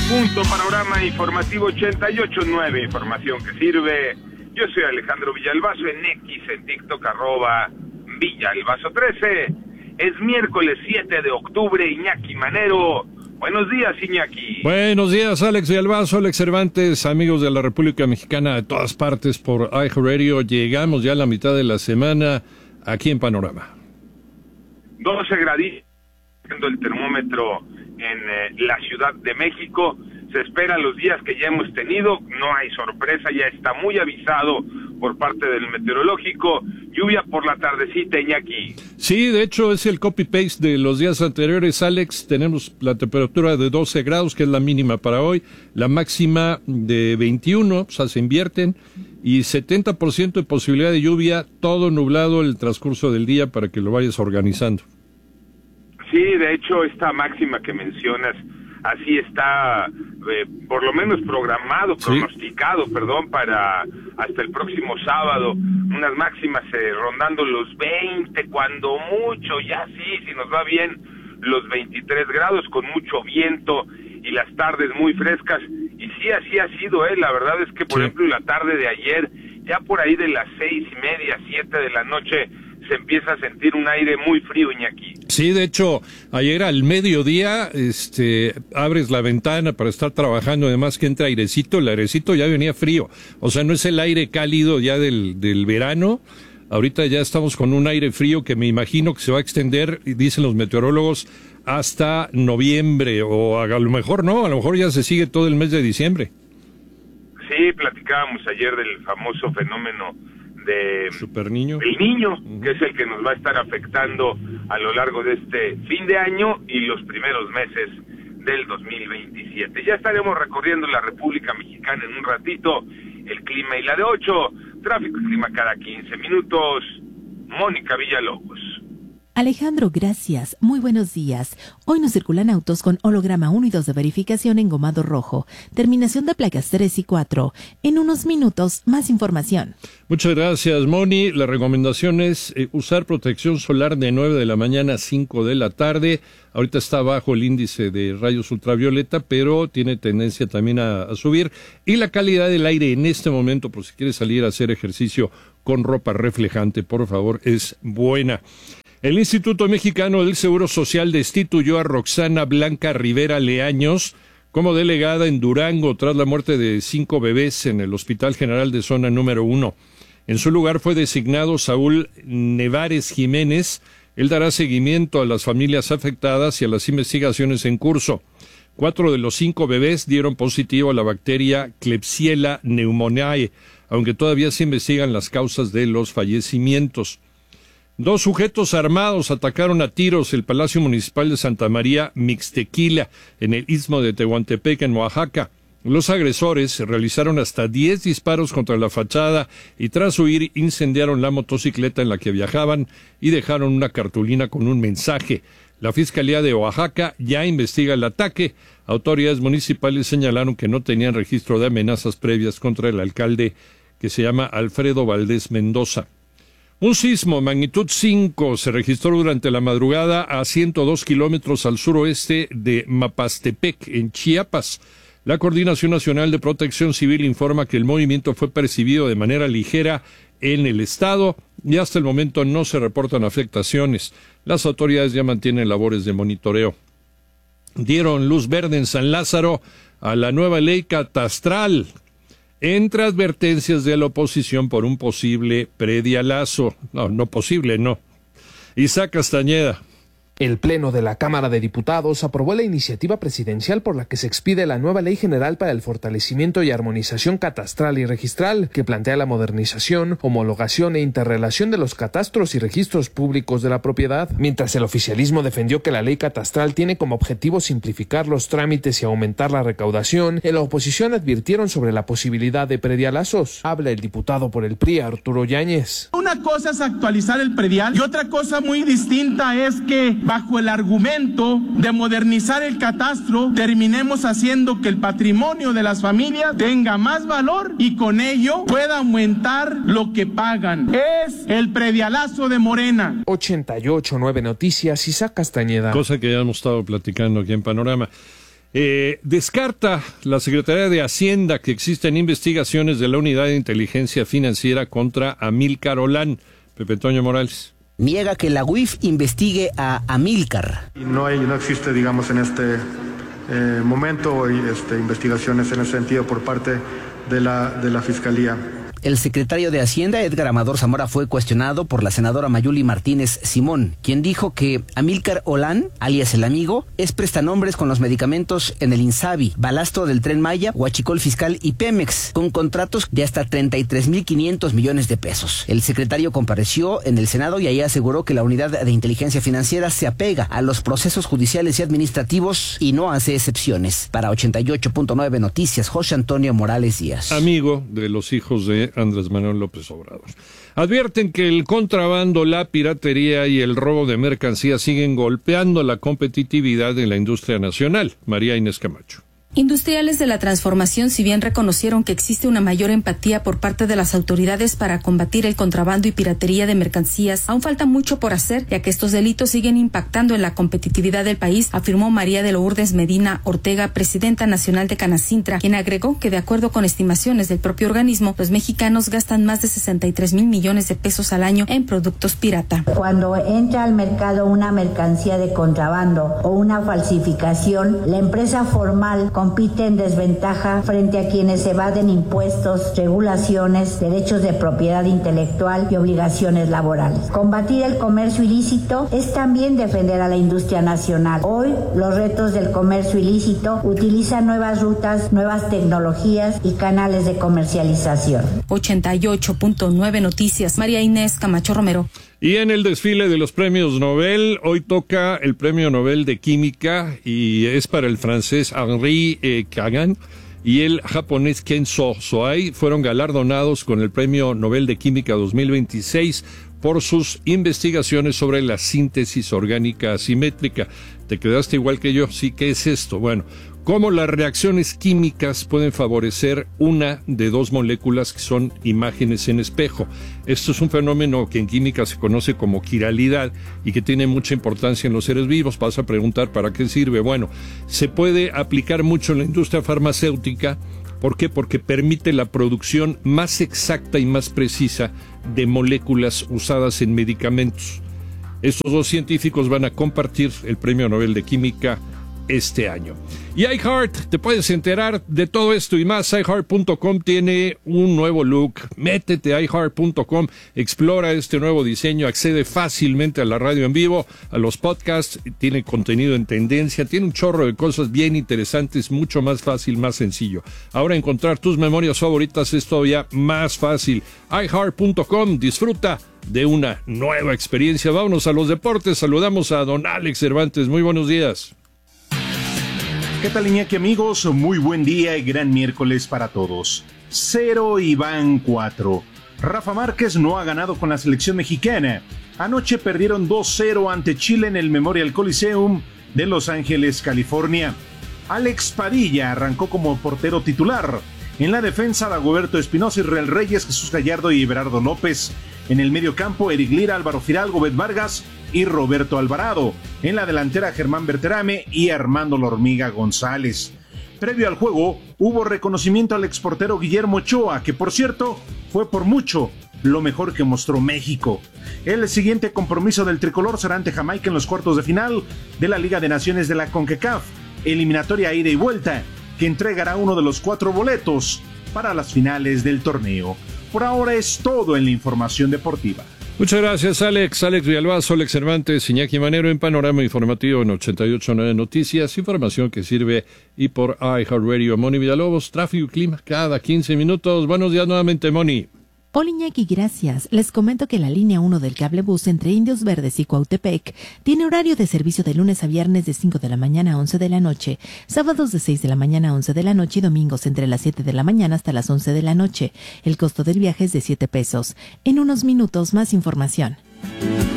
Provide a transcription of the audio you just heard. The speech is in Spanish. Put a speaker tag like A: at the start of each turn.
A: punto, panorama informativo 88.9, información que sirve. Yo soy Alejandro Villalbazo en X, en TikTok, @Villalbazo13. Es miércoles 7 de octubre, Iñaki Manero. Buenos días, Iñaki.
B: Buenos días, Alex Villalbazo, Alex Cervantes, amigos de la República Mexicana de todas partes por iHeartRadio. Llegamos ya a la mitad de la semana aquí en Panorama.
A: 12 graditos, el termómetro en la Ciudad de México. Se esperan los días que ya hemos tenido, no hay sorpresa, ya está muy avisado por parte del meteorológico. Lluvia por la tardecita, Iñaki.
B: Sí, de hecho es el copy-paste de los días anteriores, Alex. Tenemos la temperatura de 12 grados, que es la mínima para hoy, la máxima de 21, o sea, se invierten, y 70% de posibilidad de lluvia, todo nublado el transcurso del día para que lo vayas organizando.
A: Sí, de hecho, esta máxima que mencionas, así está, por lo menos pronosticado, para hasta el próximo sábado, unas máximas rondando los 20, cuando mucho, ya sí, si nos va bien, los 23 grados, con mucho viento y las tardes muy frescas, y sí, así ha sido, la verdad es que, por ejemplo, la tarde de ayer, ya por ahí de las 6:30, 7 de la noche, se empieza a sentir un aire muy frío, Iñaki.
B: Sí, de hecho, ayer al mediodía, abres la ventana para estar trabajando, además que entra airecito, el airecito ya venía frío, o sea, no es el aire cálido ya del verano, ahorita ya estamos con un aire frío que me imagino que se va a extender, dicen los meteorólogos, hasta noviembre, o a lo mejor no, a lo mejor ya se sigue todo el mes de diciembre.
A: Sí, platicábamos ayer del famoso fenómeno de
B: Superniño.
A: El Niño, que es el que nos va a estar afectando a lo largo de este fin de año y los primeros meses del 2027. Ya estaremos recorriendo la República Mexicana en un ratito, el clima y la de 8, tráfico y clima cada 15 minutos. Mónica Villalobos.
C: Alejandro, gracias. Muy buenos días. Hoy nos circulan autos con holograma 1 y 2 de verificación engomado rojo. Terminación de placas 3 y 4. En unos minutos, más información.
B: Muchas gracias, Moni. La recomendación es usar protección solar de 9 de la mañana a 5 de la tarde. Ahorita está bajo el índice de rayos ultravioleta, pero tiene tendencia también a subir. Y la calidad del aire en este momento, por si quieres salir a hacer ejercicio con ropa reflejante, por favor, es buena. El Instituto Mexicano del Seguro Social destituyó a Roxana Blanca Rivera Leaños como delegada en Durango tras la muerte de 5 bebés en el Hospital General de Zona número 1. En su lugar fue designado Saúl Nevares Jiménez. Él dará seguimiento a las familias afectadas y a las investigaciones en curso. 4 de los 5 bebés dieron positivo a la bacteria Klebsiella pneumoniae, aunque todavía se investigan las causas de los fallecimientos. 2 sujetos armados atacaron a tiros el Palacio Municipal de Santa María Mixtequila, en el Istmo de Tehuantepec, en Oaxaca. Los agresores realizaron hasta 10 disparos contra la fachada y tras huir incendiaron la motocicleta en la que viajaban y dejaron una cartulina con un mensaje. La Fiscalía de Oaxaca ya investiga el ataque. Autoridades municipales señalaron que no tenían registro de amenazas previas contra el alcalde, que se llama Alfredo Valdés Mendoza. Un sismo magnitud 5 se registró durante la madrugada a 102 kilómetros al suroeste de Mapastepec, en Chiapas. La Coordinación Nacional de Protección Civil informa que el movimiento fue percibido de manera ligera en el estado y hasta el momento no se reportan afectaciones. Las autoridades ya mantienen labores de monitoreo. Dieron luz verde en San Lázaro a la nueva ley catastral, entre advertencias de la oposición por un posible predialazo. No. Isaac Castañeda.
D: El Pleno de la Cámara de Diputados aprobó la iniciativa presidencial por la que se expide la nueva Ley General para el Fortalecimiento y Armonización Catastral y Registral, que plantea la modernización, homologación e interrelación de los catastros y registros públicos de la propiedad. Mientras el oficialismo defendió que la ley catastral tiene como objetivo simplificar los trámites y aumentar la recaudación, en la oposición advirtieron sobre la posibilidad de predialazos. Habla el diputado por el PRI, Arturo Yáñez.
E: Una cosa es actualizar el predial y otra cosa muy distinta es que bajo el argumento de modernizar el catastro, terminemos haciendo que el patrimonio de las familias tenga más valor y con ello pueda aumentar lo que pagan. Es el predialazo de Morena.
D: 88.9 Noticias, Isaac Castañeda.
B: Cosa que ya hemos estado platicando aquí en Panorama. Descarta la Secretaría de Hacienda que existen investigaciones de la Unidad de Inteligencia Financiera contra Amílcar Olán. Pepe Toño Morales.
F: Niega que la UIF investigue a Amílcar.
G: No existe, digamos, en este momento investigaciones en ese sentido por parte de la Fiscalía.
F: El secretario de Hacienda, Edgar Amador Zamora, fue cuestionado por la senadora Mayuli Martínez Simón, quien dijo que Amílcar Olán, alias El Amigo, es prestanombres con los medicamentos en el INSABI, Balastro del Tren Maya, Huachicol Fiscal y Pemex, con contratos de hasta 33,500 millones de pesos. El secretario compareció en el Senado y ahí aseguró que la Unidad de Inteligencia Financiera se apega a los procesos judiciales y administrativos y no hace excepciones. Para 88.9 Noticias, José Antonio Morales Díaz.
B: Amigo de los hijos de Andrés Manuel López Obrador. Advierten que el contrabando, la piratería y el robo de mercancías siguen golpeando la competitividad de la industria nacional. María Inés Camacho.
H: Industriales de la transformación, si bien reconocieron que existe una mayor empatía por parte de las autoridades para combatir el contrabando y piratería de mercancías, aún falta mucho por hacer, ya que estos delitos siguen impactando en la competitividad del país, afirmó María de Lourdes Medina Ortega, presidenta nacional de Canacintra, quien agregó que de acuerdo con estimaciones del propio organismo, los mexicanos gastan más de 63,000 millones de pesos al año en productos pirata.
I: Cuando entra al mercado una mercancía de contrabando o una falsificación, la empresa formal compite en desventaja frente a quienes evaden impuestos, regulaciones, derechos de propiedad intelectual y obligaciones laborales. Combatir el comercio ilícito es también defender a la industria nacional. Hoy, los retos del comercio ilícito utilizan nuevas rutas, nuevas tecnologías y canales de comercialización.
H: 88.9 Noticias, María Inés Camacho Romero.
B: Y en el desfile de los premios Nobel, hoy toca el Premio Nobel de Química y es para el francés Henri Kagan y el japonés Kenzo Soai. Fueron galardonados con el Premio Nobel de Química 2026 por sus investigaciones sobre la síntesis orgánica asimétrica. ¿Te quedaste igual que yo? Sí, ¿qué es esto? Bueno, cómo las reacciones químicas pueden favorecer una de dos moléculas que son imágenes en espejo. Esto es un fenómeno que en química se conoce como quiralidad y que tiene mucha importancia en los seres vivos. Vas a preguntar ¿para qué sirve? Bueno, se puede aplicar mucho en la industria farmacéutica. ¿Por qué? Porque permite la producción más exacta y más precisa de moléculas usadas en medicamentos. Estos dos científicos van a compartir el Premio Nobel de Química este año. Y iHeart, te puedes enterar de todo esto y más. iHeart.com tiene un nuevo look. Métete a iHeart.com, explora este nuevo diseño, accede fácilmente a la radio en vivo, a los podcasts, tiene contenido en tendencia, tiene un chorro de cosas bien interesantes, mucho más fácil, más sencillo. Ahora encontrar tus memorias favoritas es todavía más fácil. iHeart.com, disfruta de una nueva experiencia. Vámonos a los deportes. Saludamos a don Alex Cervantes. Muy buenos días.
J: ¿Qué tal, Iñaki, amigos? Muy buen día y gran miércoles para todos. 0 y van 4. Rafa Márquez no ha ganado con la selección mexicana. Anoche perdieron 2-0 ante Chile en el Memorial Coliseum de Los Ángeles, California. Alex Padilla arrancó como portero titular. En la defensa, Dagoberto Espinosa, Israel Reyes, Jesús Gallardo y Everardo López. En el medio campo, Eric Lira, Álvaro Fidalgo, Bet Vargas y Roberto Alvarado. En la delantera, Germán Berterame y Armando La Hormiga González. Previo al juego, hubo reconocimiento al exportero Guillermo Ochoa, que por cierto, fue por mucho lo mejor que mostró México. El siguiente compromiso del tricolor será ante Jamaica en los cuartos de final de la Liga de Naciones de la CONCACAF, eliminatoria ida y vuelta, que entregará uno de los 4 boletos para las finales del torneo. Por ahora es todo en la información deportiva.
B: Muchas gracias, Alex. Alex Villalbazo, Alex Cervantes, Iñaki Manero en Panorama Informativo en 88.9 Noticias. Información que sirve y por iHeartRadio. Moni Villalobos, tráfico y clima cada 15 minutos. Buenos días nuevamente, Moni.
C: Hola Iñaki, gracias. Les comento que la línea 1 del cablebús entre Indios Verdes y Cuautepec tiene horario de servicio de lunes a viernes de 5 de la mañana a 11 de la noche, sábados de 6 de la mañana a 11 de la noche y domingos entre las 7 de la mañana hasta las 11 de la noche. El costo del viaje es de $7. En unos minutos más información.